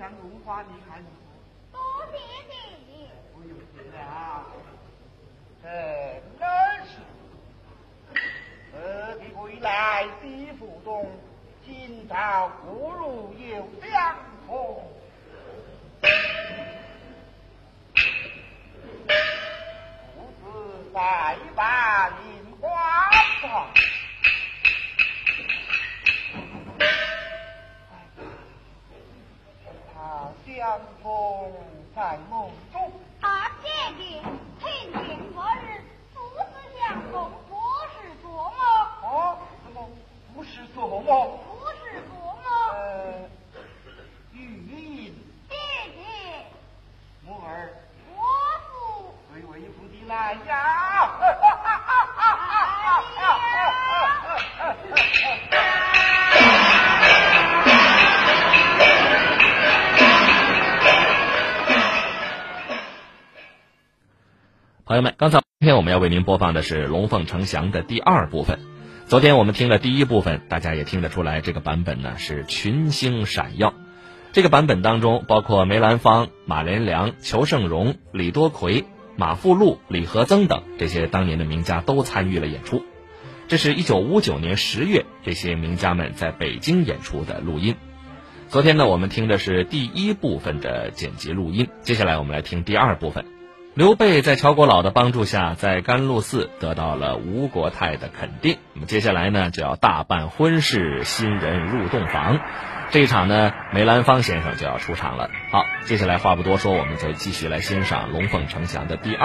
样动画，你看如何？ 多谢你。 不用谢了。真是，的归来的府中，今朝不如有相逢。父子在把林花上。相逢在梦中， 姐姐，听见昨日父子相逢，不是做梦。 哦，怎么不是做梦？ 不是做梦。 玉印， 姐姐， 母儿， 我父微服的来呀！ 朋友们，刚才今天我们要为您播放的是《龙凤呈祥》的第二部分。昨天我们听了第一部分，大家也听得出来，这个版本呢是群星闪耀。这个版本当中包括梅兰芳、马连良、裘盛戎、李多奎、马富禄、李和曾等这些当年的名家都参与了演出。这是1959年10月这些名家们在北京演出的录音。昨天呢，我们听的是第一部分的剪辑录音，接下来我们来听第二部分。刘备在乔国老的帮助下，在甘露寺得到了吴国太的肯定。那么接下来呢，就要大办婚事，新人入洞房。这一场呢，梅兰芳先生就要出场了。好，接下来话不多说，我们就继续来欣赏《龙凤呈祥》的第二